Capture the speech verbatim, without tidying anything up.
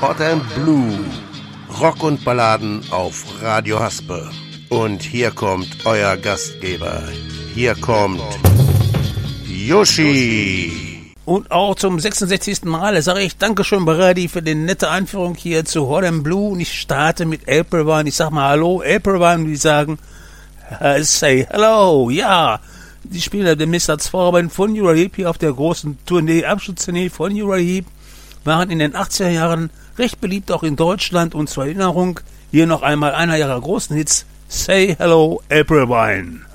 Hot and Blue. Rock und Balladen auf Radio Haspe. Und hier kommt euer Gastgeber. Hier kommt Yoshi. Und auch zum sechsundsechzigsten Mal sage ich Dankeschön, Brady, für die nette Einführung hier zu Hot and Blue. Und ich starte mit April Wine. Ich sag mal Hallo, April Wine. Und die sagen, uh, say hello, ja. Die spielen den Mister Zwarer von Uriah Heep hier auf der großen Tournee, Abschutztournee von Uriah Heep. Waren in den achtziger Jahren recht beliebt, auch in Deutschland. Und zur Erinnerung, hier noch einmal einer ihrer großen Hits, Say Hello, April Wine.